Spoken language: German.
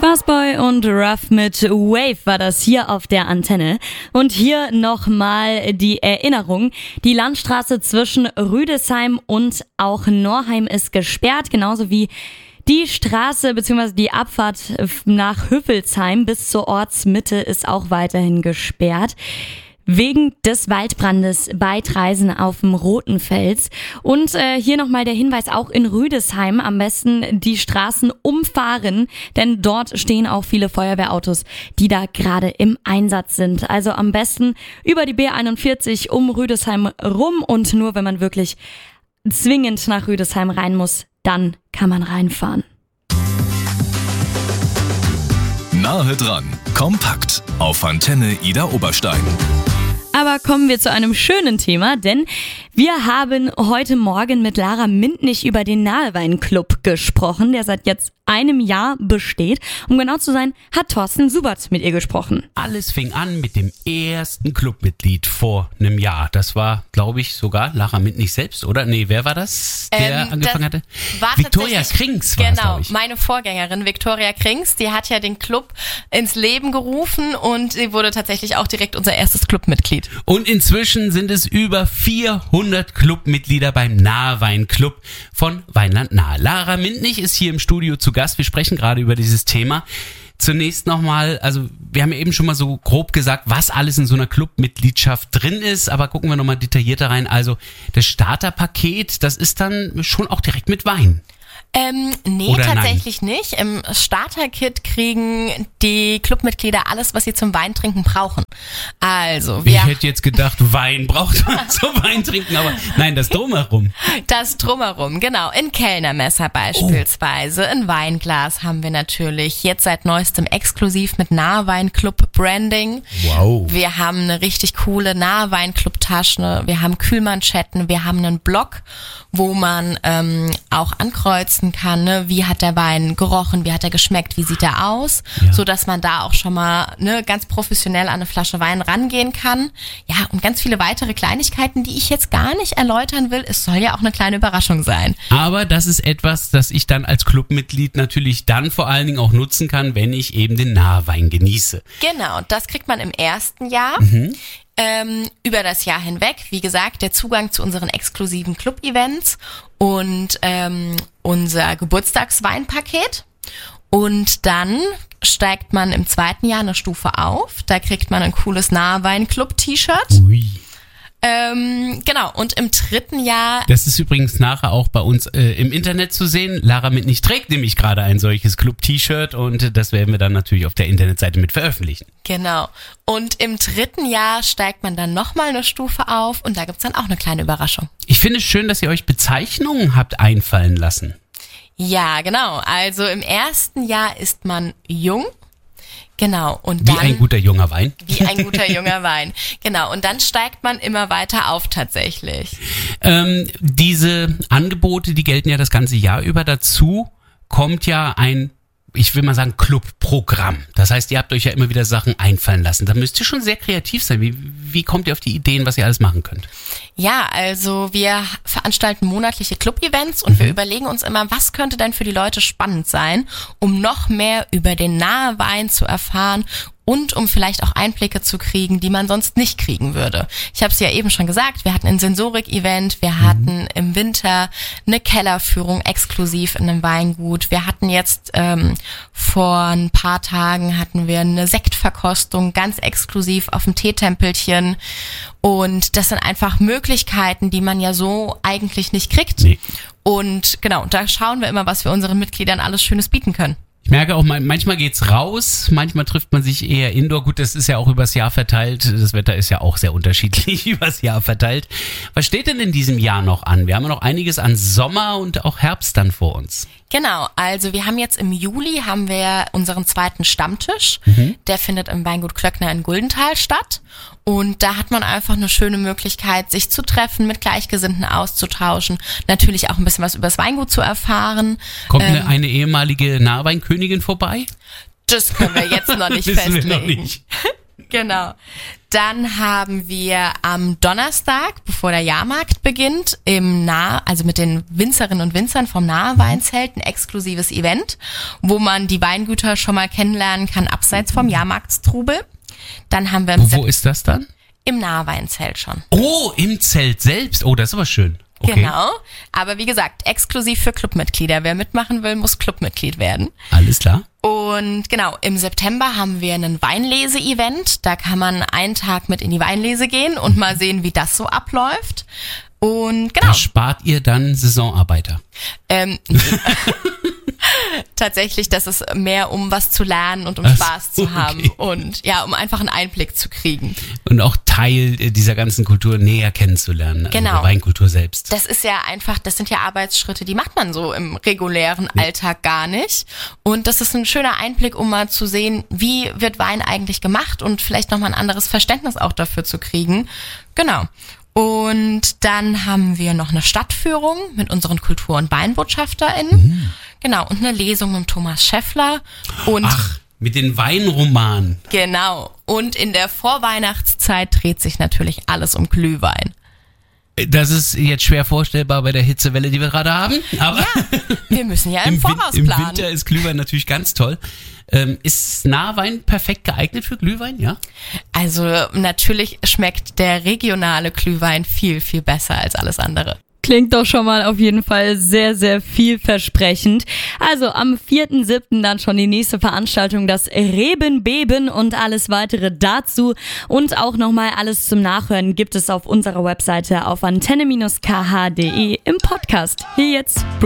Bassboy und Ruff mit Wave war das hier auf der Antenne. Und hier nochmal die Erinnerung. Die Landstraße zwischen Rüdesheim und auch Norheim ist gesperrt, genauso wie die Straße bzw. die Abfahrt nach Hüffelsheim bis zur Ortsmitte ist auch weiterhin gesperrt. Wegen des Waldbrandes bei Traisen auf dem Roten Fels. Und hier nochmal der Hinweis, auch in Rüdesheim am besten die Straßen umfahren, denn dort stehen auch viele Feuerwehrautos, die da gerade im Einsatz sind. Also am besten über die B41 um Rüdesheim rum und nur wenn man wirklich zwingend nach Rüdesheim rein muss, dann kann man reinfahren. Nahe dran, kompakt auf Antenne Ida Oberstein. Aber kommen wir zu einem schönen Thema, denn wir haben heute Morgen mit Lara Mintnich über den Nahewein-Club gesprochen, der seit jetzt einem Jahr besteht. Um genau zu sein, hat Thorsten Subert mit ihr gesprochen. Alles fing an mit dem ersten Clubmitglied vor einem Jahr. Das war, glaube ich, sogar Lara Mintnich selbst, oder? Nee, wer war das, der angefangen hatte? Viktoria Krings war genau, es, meine Vorgängerin Viktoria Krings, die hat ja den Club ins Leben gerufen und sie wurde tatsächlich auch direkt unser erstes Clubmitglied. Und inzwischen sind es über 400 Clubmitglieder beim Nahewein-Club von Weinland Nahe. Lara Mintnich ist hier im Studio zu Gast. Wir sprechen gerade über dieses Thema. Zunächst nochmal, also wir haben ja eben schon mal so grob gesagt, was alles in so einer Clubmitgliedschaft drin ist, aber gucken wir nochmal detaillierter rein. Also das Starterpaket, das ist dann schon auch direkt mit Wein. Nee, oder tatsächlich nicht. Im Starter-Kit kriegen die Clubmitglieder alles, was sie zum Weintrinken brauchen. Also, ich hätte jetzt gedacht, Wein braucht man zum Weintrinken, aber nein, das Drumherum. Das Drumherum, genau. Ein Kellnermesser beispielsweise, ein Weinglas haben wir natürlich. Jetzt seit neuestem exklusiv mit Nahewein-Club-Branding. Wow. Wir haben eine richtig coole Nahewein-Club-Tasche. Wir haben Kühlmanschetten. Wir haben einen Blog, wo man auch ankreuzen kann, ne? Wie hat der Wein gerochen, wie hat er geschmeckt, wie sieht er aus, so dass man da auch schon mal ganz professionell an eine Flasche Wein rangehen kann. Ja, und ganz viele weitere Kleinigkeiten, die ich jetzt gar nicht erläutern will. Es soll ja auch eine kleine Überraschung sein. Aber das ist etwas, das ich dann als Clubmitglied natürlich dann vor allen Dingen auch nutzen kann, wenn ich eben den Nahewein genieße. Genau, das kriegt man im ersten Jahr. Über das Jahr hinweg, wie gesagt, der Zugang zu unseren exklusiven Club-Events und unser Geburtstagsweinpaket. Und dann steigt man im zweiten Jahr eine Stufe auf. Da kriegt man ein cooles Nahewein-Club-T-Shirt. Ui. Genau, und im dritten Jahr... Das ist übrigens nachher auch bei uns im Internet zu sehen. Lara Mintnich trägt nämlich gerade ein solches Club-T-Shirt und das werden wir dann natürlich auf der Internetseite mit veröffentlichen. Genau. Und im dritten Jahr steigt man dann nochmal eine Stufe auf und da gibt's dann auch eine kleine Überraschung. Ich finde es schön, dass ihr euch Bezeichnungen habt einfallen lassen. Ja, genau. Also im ersten Jahr ist man jung. Genau, und dann... Wie ein guter junger Wein. Wie ein guter junger Wein. Genau, und dann steigt man immer weiter auf tatsächlich. Diese Angebote, die gelten ja das ganze Jahr über. Dazu kommt ja ein, ich will mal sagen, Clubprogramm. Das heißt, ihr habt euch ja immer wieder Sachen einfallen lassen. Da müsst ihr schon sehr kreativ sein. Wie kommt ihr auf die Ideen, was ihr alles machen könnt? Ja, also wir veranstalten monatliche Club-Events und wir überlegen uns immer, was könnte denn für die Leute spannend sein, um noch mehr über den Nahewein zu erfahren und um vielleicht auch Einblicke zu kriegen, die man sonst nicht kriegen würde. Ich habe es ja eben schon gesagt, wir hatten ein Sensorik-Event, wir hatten im Winter eine Kellerführung exklusiv in einem Weingut, wir hatten jetzt vor ein paar Tagen hatten wir eine Sektverkostung ganz exklusiv auf dem Teetempelchen und das sind einfach Möglichkeiten, die man ja so eigentlich nicht kriegt. Nee. Und genau, da schauen wir immer, was wir unseren Mitgliedern alles Schönes bieten können. Ich merke auch, manchmal geht's raus, manchmal trifft man sich eher indoor. Gut, das ist ja auch übers Jahr verteilt. Das Wetter ist ja auch sehr unterschiedlich übers Jahr verteilt. Was steht denn in diesem Jahr noch an? Wir haben ja noch einiges an Sommer und auch Herbst dann vor uns. Genau, also wir haben jetzt im Juli haben wir unseren zweiten Stammtisch. Der findet im Weingut Klöckner in Guldenthal statt. Und da hat man einfach eine schöne Möglichkeit, sich zu treffen, mit Gleichgesinnten auszutauschen, natürlich auch ein bisschen was über das Weingut zu erfahren. Kommt eine ehemalige Naheweinkönigin vorbei? Das können wir jetzt noch nicht Wissen festlegen. wir noch nicht. Genau. Dann haben wir am Donnerstag, bevor der Jahrmarkt beginnt, also mit den Winzerinnen und Winzern vom Naheweinzelt ein exklusives Event, wo man die Weingüter schon mal kennenlernen kann, abseits vom Jahrmarktstrubel. Dann haben wir Wo ist das dann? im Naheweinzelt schon. Oh, im Zelt selbst. Oh, das ist aber schön. Okay. Genau, aber wie gesagt, exklusiv für Clubmitglieder. Wer mitmachen will, muss Clubmitglied werden. Alles klar. Und genau, im September haben wir ein Weinlese-Event. Da kann man einen Tag mit in die Weinlese gehen und mal sehen, wie das so abläuft. Und genau. Da spart ihr dann Saisonarbeiter. Tatsächlich, das ist mehr, um was zu lernen und um Spaß zu haben und ja, um einfach einen Einblick zu kriegen. Und auch Teil dieser ganzen Kultur näher kennenzulernen, genau. Also der Weinkultur selbst. Das ist ja einfach, das sind ja Arbeitsschritte, die macht man so im regulären Alltag gar nicht. Und das ist ein schöner Einblick, um mal zu sehen, wie wird Wein eigentlich gemacht und vielleicht nochmal ein anderes Verständnis auch dafür zu kriegen. Genau. Und dann haben wir noch eine Stadtführung mit unseren Kultur- und WeinbotschafterInnen. Genau, und eine Lesung mit Thomas Scheffler. Und mit den Weinromanen. genau. Und in der Vorweihnachtszeit dreht sich natürlich alles um Glühwein. Das ist jetzt schwer vorstellbar bei der Hitzewelle, die wir gerade haben. Aber Ja, wir müssen ja im Voraus im planen. Winter ist Glühwein natürlich ganz toll. Ist Nahwein perfekt geeignet für Glühwein, ja? Also natürlich schmeckt der regionale Glühwein viel, viel besser als alles andere. Klingt doch schon mal auf jeden Fall sehr, sehr vielversprechend. Also am 4.7. dann schon die nächste Veranstaltung, das Rebenbeben und alles weitere dazu. Und auch nochmal alles zum Nachhören gibt es auf unserer Webseite auf antenne-kh.de im Podcast. Hier jetzt